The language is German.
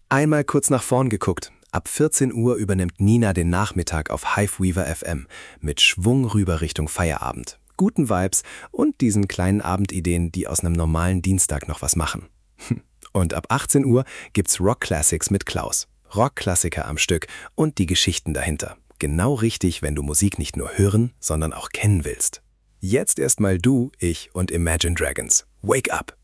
Einmal kurz nach vorn geguckt. Ab 14 Uhr übernimmt Nina den Nachmittag auf Hiveweaver FM mit Schwung rüber Richtung Feierabend. Guten Vibes und diesen kleinen Abendideen, die aus einem normalen Dienstag noch was machen. Und ab 18 Uhr gibt's Rock Classics mit Klaus. Rockklassiker am Stück und die Geschichten dahinter. Genau richtig, wenn du Musik nicht nur hören, sondern auch kennen willst. Jetzt erstmal du, ich und Imagine Dragons. Wake up!